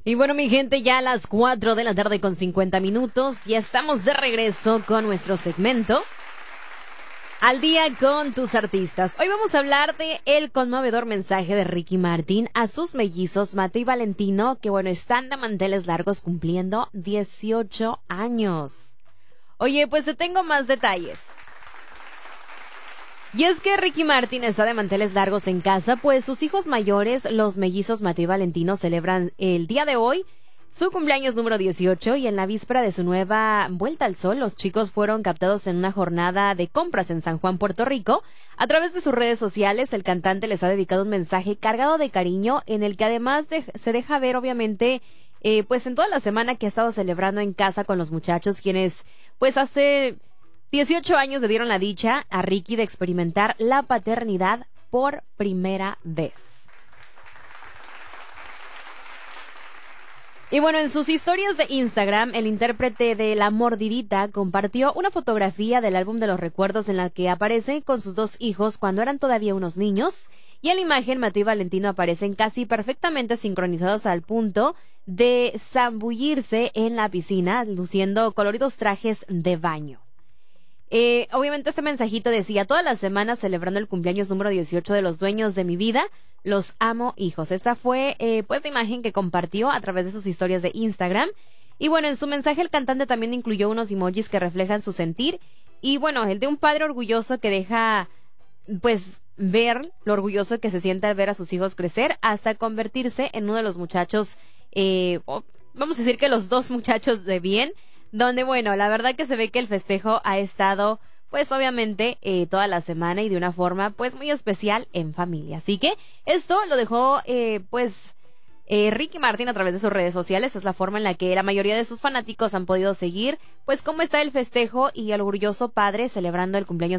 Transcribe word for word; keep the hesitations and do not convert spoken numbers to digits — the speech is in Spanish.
Y bueno, mi gente, ya a las cuatro de la tarde con cincuenta minutos, ya estamos de regreso con nuestro segmento Al día con tus artistas. Hoy vamos a hablar de el conmovedor mensaje de Ricky Martin a sus mellizos Mateo y Valentino, que bueno, están de manteles largos cumpliendo dieciocho años. Oye, pues te tengo más detalles. Y es que Ricky Martin está de manteles largos en casa, pues sus hijos mayores, los mellizos Mateo y Valentino, celebran el día de hoy su cumpleaños número dieciocho, y en la víspera de su nueva vuelta al sol, los chicos fueron captados en una jornada de compras en San Juan, Puerto Rico. A través de sus redes sociales, el cantante les ha dedicado un mensaje cargado de cariño, en el que además de, se deja ver, obviamente, eh, pues en toda la semana que ha estado celebrando en casa con los muchachos, quienes pues hace dieciocho años le dieron la dicha a Ricky de experimentar la paternidad por primera vez. Y bueno, en sus historias de Instagram, el intérprete de La Mordidita compartió una fotografía del álbum de los recuerdos en la que aparece con sus dos hijos cuando eran todavía unos niños, y en la imagen Mateo y Valentino aparecen casi perfectamente sincronizados al punto de zambullirse en la piscina, luciendo coloridos trajes de baño. Eh, obviamente este mensajito decía: todas las semanas celebrando el cumpleaños número dieciocho de los dueños de mi vida, los amo, hijos. Esta fue eh, pues la imagen que compartió a través de sus historias de Instagram. Y bueno, en su mensaje el cantante también incluyó unos emojis que reflejan su sentir, y bueno, el de un padre orgulloso que deja pues ver lo orgulloso que se siente al ver a sus hijos crecer hasta convertirse en uno de los muchachos, eh, vamos a decir que los dos muchachos de bien, donde bueno, la verdad que se ve que el festejo ha estado pues obviamente eh, toda la semana y de una forma pues muy especial en familia. Así que esto lo dejó eh, pues eh, Ricky Martin a través de sus redes sociales. Es la forma en la que la mayoría de sus fanáticos han podido seguir pues cómo está el festejo y el orgulloso padre celebrando el cumpleaños